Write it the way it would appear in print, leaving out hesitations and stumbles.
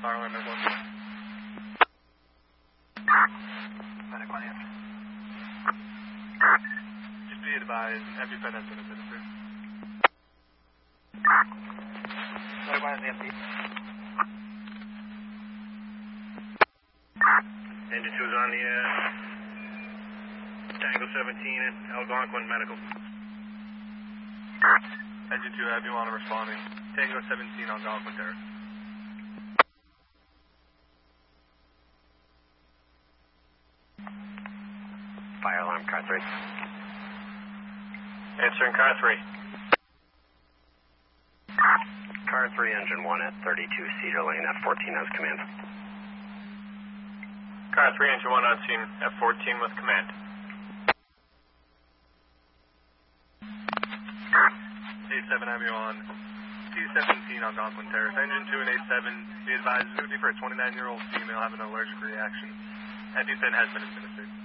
Fire alarm at 1. Medic 1 answer. Just be advised, EpiPen has been administered. Medic 1 is empty. Engine 2 is on the Tango 17 at Algonquin Medical. Engine 2, have you on responding. Tango 17 on Algonquin Terrace. Fire alarm, car 3. Answering car 3. Car 3, engine 1 at 32 Cedar Lane, F14 has command. Car 3, engine 1 on scene, F14 with command. A7, have you on. C17 on Algonquin Terrace. Engine 2 and A7, be advised, duty for a 29-year-old female having an allergic reaction. EpiPen has been administered.